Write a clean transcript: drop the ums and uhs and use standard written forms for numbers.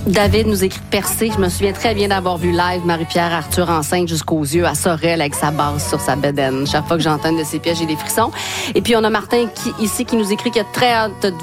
David nous écrit percé. Je me souviens très bien d'avoir vu live Marie-Pierre Arthur enceinte jusqu'aux yeux à Sorel avec sa base sur sa bedaine. Chaque fois que j'entends de ses pièges, j'ai des frissons. Et puis, on a Martin ici qui nous écrit qu'il a très hâte de